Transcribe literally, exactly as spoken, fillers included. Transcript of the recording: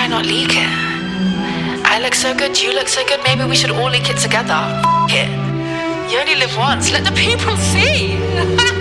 Why not leak it? I look so good, you look so good, maybe we should all leak it together. F- it. You only live once, let the people see.